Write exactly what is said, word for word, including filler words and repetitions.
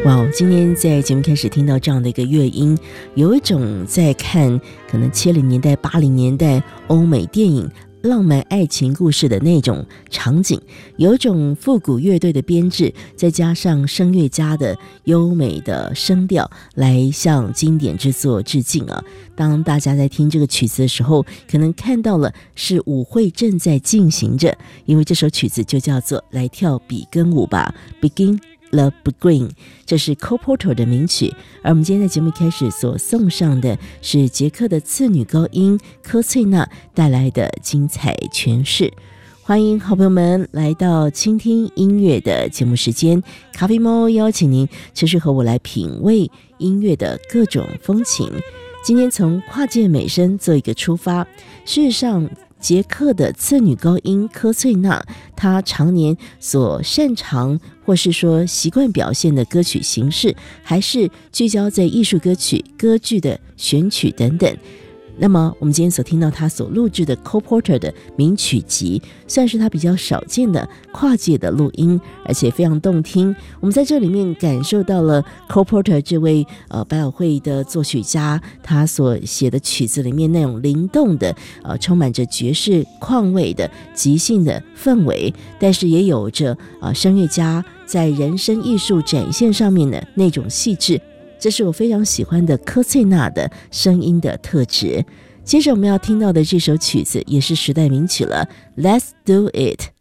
哇，今天在节目开始听到这样的一个乐音，有一种在看可能七零年代八零年代欧美电影浪漫爱情故事的那种场景，有一种复古乐队的编制，再加上声乐家的优美的声调来向经典之作致敬啊。当大家在听这个曲子的时候，可能看到了是舞会正在进行着，因为这首曲子就叫做来跳比根舞吧 Begin The Begin， 这是 Cole Porter 的名曲。而我们今天在节目开始所送上的是捷克的次女高音科翠娜带来的精彩诠释。欢迎好朋友们来到倾听音乐的节目时间，咖啡猫邀请您持续和我来品味音乐的各种风情。今天从跨界美声做一个出发，事实上捷克的次女高音科翠娜，她常年所擅长或是说习惯表现的歌曲形式，还是聚焦在艺术歌曲、歌剧的选曲等等。那么我们今天所听到他所录制的 Cole Porter 的名曲集，算是他比较少见的跨界的录音，而且非常动听。我们在这里面感受到了 Cole Porter 这位呃百老汇的作曲家，他所写的曲子里面那种灵动的呃充满着爵士况味的即兴的氛围，但是也有着呃声乐家在人声艺术展现上面的那种细致。这是我非常喜欢的科翠娜的声音的特质。接着我们要听到的这首曲子也是时代名曲了， Let's Do It。